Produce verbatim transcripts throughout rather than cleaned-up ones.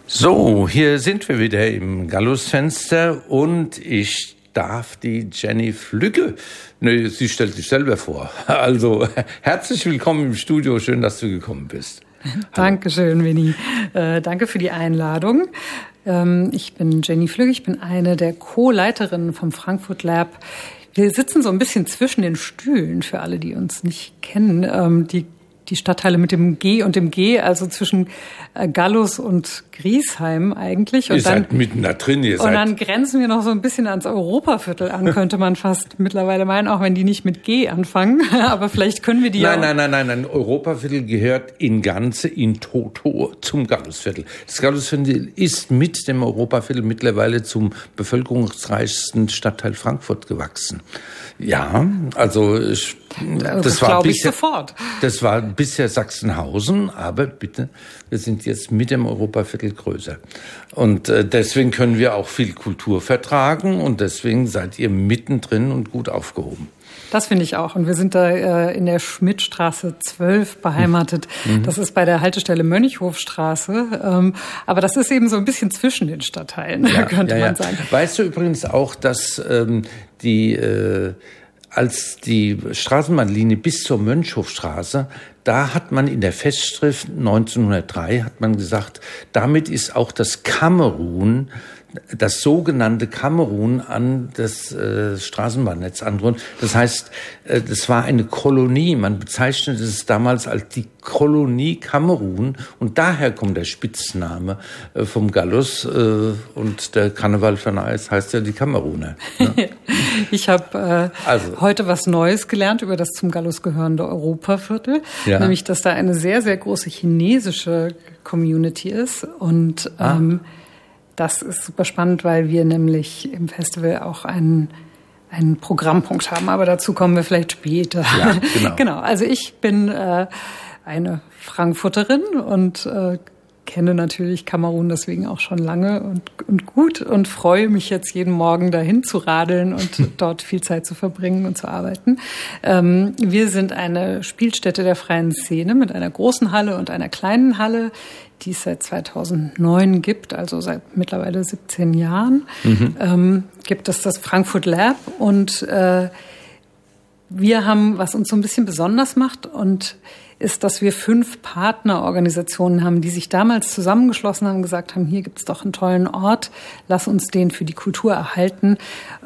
So, hier sind wir wieder im Gallusfenster und ich darf die Jenny Flügge, ne, sie stellt sich selber vor. Also, herzlich willkommen im Studio, schön, dass du gekommen bist. Dankeschön, Winnie. Äh, danke für die Einladung. Ähm, ich bin Jenny Flügge, ich bin eine der Co-Leiterinnen vom Frankfurt Lab. Wir sitzen so ein bisschen zwischen den Stühlen, für alle, die uns nicht kennen. Ähm, die Die Stadtteile mit dem G und dem G, also zwischen Gallus und Griesheim eigentlich. Und ihr dann, seid mitten da drin, ihr seid. Und dann grenzen wir noch so ein bisschen ans Europaviertel an, könnte man fast mittlerweile meinen, auch wenn die nicht mit G anfangen. Aber vielleicht können wir die nein, ja... Nein, nein, nein, nein. Europaviertel gehört in Ganze, in Toto zum Gallusviertel. Das Gallusviertel ist mit dem Europaviertel mittlerweile zum bevölkerungsreichsten Stadtteil Frankfurt gewachsen. Ja, also ich, das, das war glaube ich bisher, sofort. Das war bisher Sachsenhausen, aber bitte, wir sind jetzt mit dem Europaviertel größer. Und äh, deswegen können wir auch viel Kultur vertragen und deswegen seid ihr mittendrin und gut aufgehoben. Das finde ich auch. Und wir sind da äh, in der Schmidtstraße zwölf beheimatet. Mhm. Das ist bei der Haltestelle Mönchhofstraße. Ähm, aber das ist eben so ein bisschen zwischen den Stadtteilen, ja, könnte ja, man ja. sagen. Weißt du übrigens auch, dass ähm, die... Äh, als die Straßenbahnlinie bis zur Mönchhofstraße, da hat man in der Festschrift neunzehnhundertdrei, hat man gesagt, damit ist auch das Kamerun, das sogenannte Kamerun an das äh, Straßenbahnnetz androhen. Das heißt, äh, das war eine Kolonie. Man bezeichnete es damals als die Kolonie Kamerun und daher kommt der Spitzname äh, vom Gallus äh, und der Karneval von Eis heißt ja die Kameruner. Ne? Ich habe äh, also. heute was Neues gelernt über das zum Gallus gehörende Europaviertel, ja. Nämlich, dass da eine sehr, sehr große chinesische Community ist und ah. ähm, das ist super spannend, weil wir nämlich im Festival auch einen, einen Programmpunkt haben. Aber dazu kommen wir vielleicht später. Ja, genau. Genau. Also ich bin äh, eine Frankfurterin und äh, kenne natürlich Kamerun deswegen auch schon lange und, und gut und freue mich jetzt jeden Morgen dahin zu radeln und dort viel Zeit zu verbringen und zu arbeiten. Ähm, wir sind eine Spielstätte der freien Szene mit einer großen Halle und einer kleinen Halle, die es seit zweitausendneun gibt, also seit mittlerweile siebzehn Jahren, mhm. ähm, gibt es das Frankfurt Lab und äh, wir haben, was uns so ein bisschen besonders macht und ist, dass wir fünf Partnerorganisationen haben, die sich damals zusammengeschlossen haben, gesagt haben, hier gibt's doch einen tollen Ort, lass uns den für die Kultur erhalten.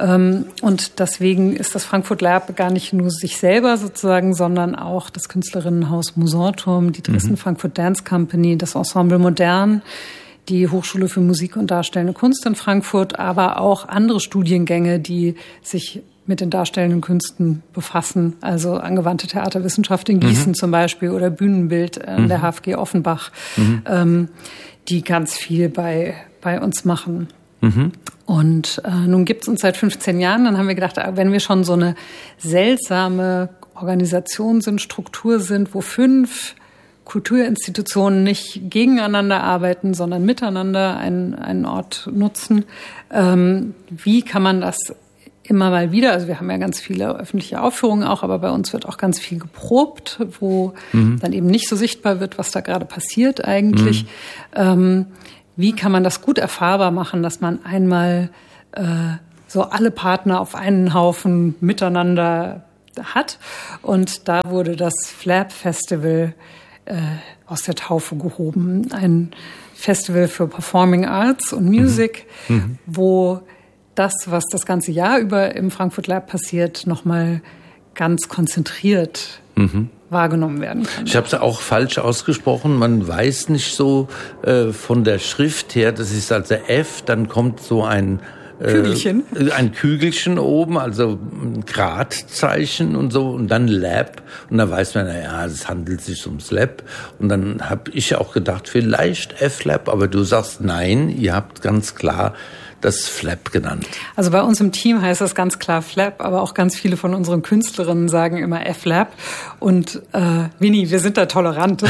Und deswegen ist das Frankfurt Lab gar nicht nur sich selber sozusagen, sondern auch das Künstlerinnenhaus Musorturm, die Dresden mhm. Frankfurt Dance Company, das Ensemble Modern, die Hochschule für Musik und Darstellende Kunst in Frankfurt, aber auch andere Studiengänge, die sich mit den darstellenden Künsten befassen, also angewandte Theaterwissenschaft in Gießen mhm. zum Beispiel oder Bühnenbild an mhm. der H F G Offenbach, mhm. ähm, die ganz viel bei bei uns machen. Mhm. Und äh, nun gibt's uns seit fünfzehn Jahren, dann haben wir gedacht, wenn wir schon so eine seltsame Organisation sind, Struktur sind, wo fünf Kulturinstitutionen nicht gegeneinander arbeiten, sondern miteinander einen, einen Ort nutzen, ähm, wie kann man das immer mal wieder, also wir haben ja ganz viele öffentliche Aufführungen auch, aber bei uns wird auch ganz viel geprobt, wo mhm. dann eben nicht so sichtbar wird, was da gerade passiert eigentlich. Mhm. Ähm, wie kann man das gut erfahrbar machen, dass man einmal äh, so alle Partner auf einen Haufen miteinander hat? Und da wurde das Flab Festival äh, aus der Taufe gehoben. Ein Festival für Performing Arts und Music, mhm. wo das, was das ganze Jahr über im Frankfurt Lab passiert, nochmal ganz konzentriert mhm. wahrgenommen werden kann. Ich habe es auch falsch ausgesprochen. Man weiß nicht so äh, von der Schrift her, das ist also F, dann kommt so ein äh, Kügelchen. Ein Kügelchen oben, also ein Gradzeichen und so und dann Lab. Und da weiß man, naja, es handelt sich ums Lab. Und dann habe ich auch gedacht, vielleicht F-Lab, aber du sagst nein, ihr habt ganz klar das Flab genannt. Also bei uns im Team heißt das ganz klar Flab, aber auch ganz viele von unseren Künstlerinnen sagen immer F-Lab. Und äh, Winnie, wir sind da tolerant.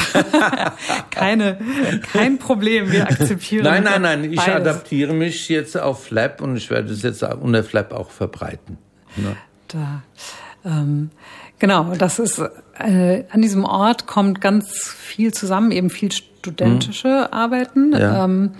Keine, kein Problem, wir akzeptieren Nein, nein, nein, ich beides. adaptiere mich jetzt auf Flab und ich werde es jetzt unter Flab auch verbreiten. Ne? Da, ähm, Genau, das ist äh, an diesem Ort kommt ganz viel zusammen, eben viel studentische mhm. Arbeiten. Ja. Ähm,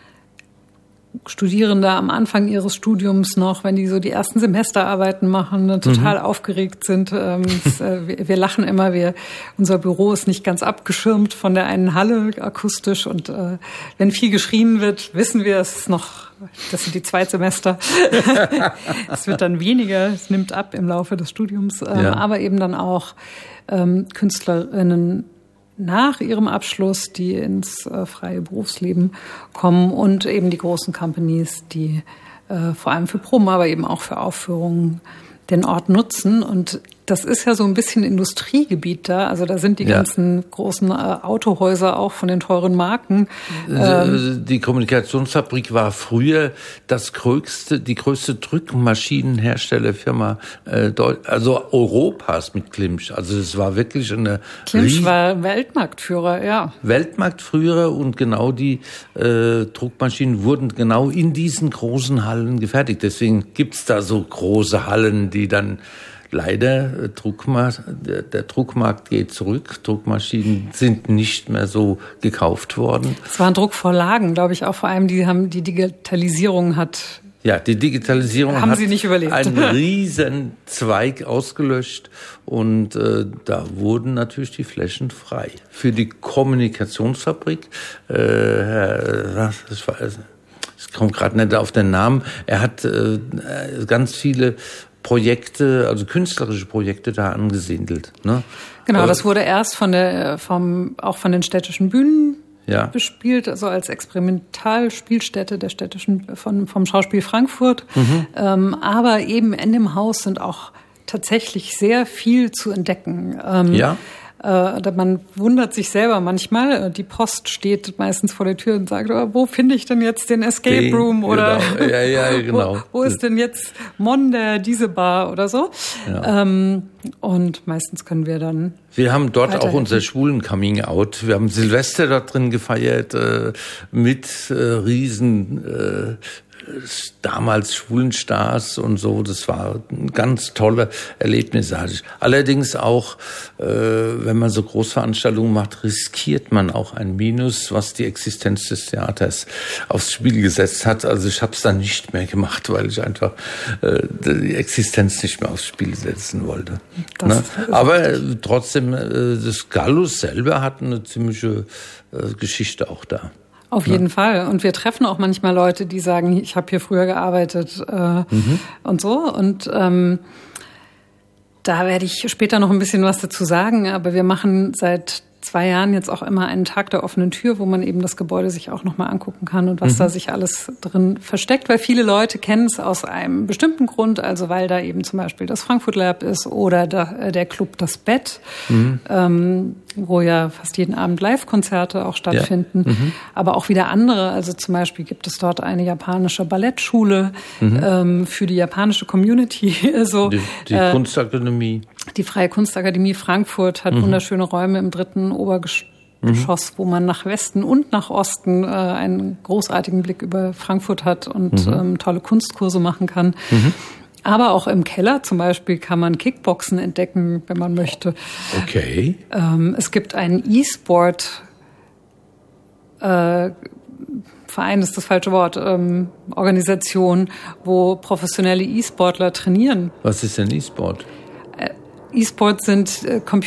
Studierende am Anfang ihres Studiums noch, wenn die so die ersten Semesterarbeiten machen, total mhm. aufgeregt sind. Ähm, das, äh, wir, wir lachen immer, wir, unser Büro ist nicht ganz abgeschirmt von der einen Halle akustisch und äh, wenn viel geschrien wird, wissen wir, es ist noch, das sind die Zweitsemester. Es wird dann weniger, es nimmt ab im Laufe des Studiums, ähm, ja. aber eben dann auch ähm, Künstlerinnen nach ihrem Abschluss, die ins äh, freie Berufsleben kommen und eben die großen Companies, die äh, vor allem für Proben, aber eben auch für Aufführungen den Ort nutzen. Und das ist ja so ein bisschen Industriegebiet da. Also da sind die ja. ganzen großen äh, Autohäuser auch von den teuren Marken. Ähm, die Kommunikationsfabrik war früher das größte, die größte Drückmaschinenherstellerfirma äh, also Europas mit Klimsch. Also es war wirklich eine Klimsch war Weltmarktführer, ja. Weltmarktführer und genau die äh, Druckmaschinen wurden genau in diesen großen Hallen gefertigt. Deswegen gibt's da so große Hallen, die dann leider, Druckmarkt, der, der Druckmarkt geht zurück. Druckmaschinen sind nicht mehr so gekauft worden. Es waren Druckvorlagen, glaube ich, auch vor allem, die haben die Digitalisierung hat. Ja, die Digitalisierung haben hat sie nicht überlebt. einen riesen Zweig ausgelöscht und äh, da wurden natürlich die Flächen frei. Für die Kommunikationsfabrik, äh, Herr, das war, ich komme gerade nicht auf den Namen, er hat äh, ganz viele Projekte, also künstlerische Projekte da angesiedelt. Ne? Genau, das wurde erst von der, vom, auch von den städtischen Bühnen ja. bespielt, also als Experimentalspielstätte der städtischen, von, vom Schauspiel Frankfurt. Mhm. Ähm, aber eben in dem Haus sind auch tatsächlich sehr viel zu entdecken. Ähm, ja. Äh, man wundert sich selber manchmal. Die Post steht meistens vor der Tür und sagt, oh, wo finde ich denn jetzt den Escape den, Room? Oder genau. Ja, ja, genau. wo, wo ist denn jetzt Monde, diese Bar oder so? Ja. Ähm, und meistens können wir dann... Wir haben dort auch unser schwulen Coming Out. Wir haben Silvester dort drin gefeiert äh, mit äh, riesen... Äh, damals schwulen Stars und so, das war ein ganz tolle Erlebnis. Allerdings auch, äh, wenn man so Großveranstaltungen macht, riskiert man auch ein Minus, was die Existenz des Theaters aufs Spiel gesetzt hat. Also ich habe es dann nicht mehr gemacht, weil ich einfach äh, die Existenz nicht mehr aufs Spiel setzen wollte. Ne? Aber äh, trotzdem, äh, das Gallus selber hat eine ziemliche äh, Geschichte auch da. Auf jeden ja. Fall. Und wir treffen auch manchmal Leute, die sagen, ich habe hier früher gearbeitet äh, mhm. und so. Und ähm, da werde ich später noch ein bisschen was dazu sagen. Aber wir machen seit zwei Jahren jetzt auch immer einen Tag der offenen Tür, wo man eben das Gebäude sich auch nochmal angucken kann und was mhm. da sich alles drin versteckt. Weil viele Leute kennen es aus einem bestimmten Grund, also weil da eben zum Beispiel das Frankfurt Lab ist oder da, der Club Das Bett, mhm. ähm, wo ja fast jeden Abend Live-Konzerte auch stattfinden. Ja. Mhm. Aber auch wieder andere, also zum Beispiel gibt es dort eine japanische Ballettschule mhm. ähm, für die japanische Community. Also, die die äh, Kunstakademie. Die Freie Kunstakademie Frankfurt hat mhm. wunderschöne Räume im dritten Obergeschoss, mhm. wo man nach Westen und nach Osten äh, einen großartigen Blick über Frankfurt hat und mhm. ähm, tolle Kunstkurse machen kann. Mhm. Aber auch im Keller zum Beispiel kann man Kickboxen entdecken, wenn man möchte. Okay. Ähm, es gibt einen E-Sport äh, Verein ist das falsche Wort, ähm, Organisation, wo professionelle E-Sportler trainieren. Was ist denn E-Sport? Äh, E-Sports sind äh, Computer